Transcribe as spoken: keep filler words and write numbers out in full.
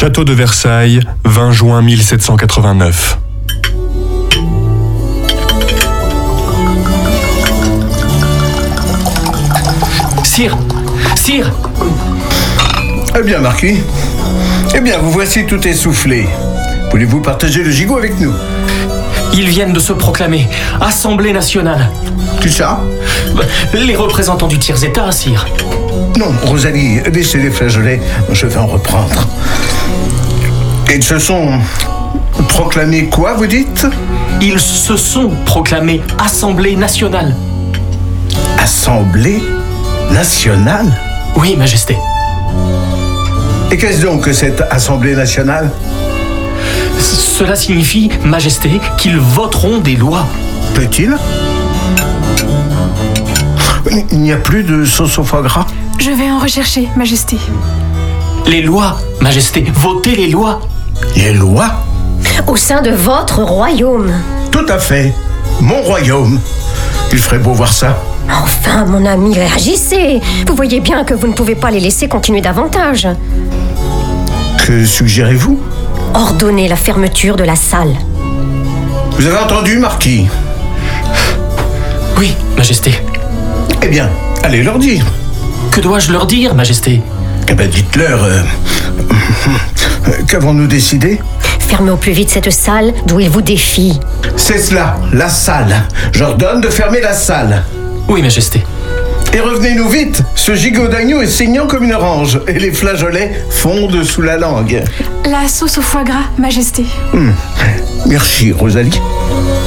Château de Versailles, vingt juin mille sept cent quatre-vingt-neuf. Sire, sire. Eh bien, Marquis. Eh bien, vous voici tout essoufflé. Voulez-vous partager le gigot avec nous? Ils viennent de se proclamer Assemblée nationale. Qui ça? Les représentants du tiers-état, sire. Non, Rosalie, laissez les flageolets, je vais en reprendre. Ils se sont proclamés quoi, vous dites? Ils se sont proclamés Assemblée nationale. Assemblée nationale? Oui, Majesté. Et qu'est-ce donc que cette Assemblée nationale? Cela signifie, Majesté, qu'ils voteront des lois. Peut-il? Il n'y a plus de sauce au foie gras? Je vais en rechercher, Majesté. Les lois, Majesté, votez les lois. Les lois? Au sein de votre royaume. Tout à fait. Mon royaume. Il ferait beau voir ça. Enfin, mon ami, réagissez. Vous voyez bien que vous ne pouvez pas les laisser continuer davantage. Que suggérez-vous? Ordonnez la fermeture de la salle. Vous avez entendu, Marquis? Oui, Majesté. Eh bien, allez leur dire. Que dois-je leur dire, Majesté? Eh bien, dites-leur... Euh... Qu'avons-nous décidé? Fermez au plus vite cette salle d'où ils vous défient. C'est cela, la salle. J'ordonne de fermer la salle. Oui, Majesté. Et revenez-nous vite. Ce gigot d'agneau est saignant comme une orange. Et les flageolets fondent sous la langue. La sauce au foie gras, Majesté. Hum. Merci, Rosalie.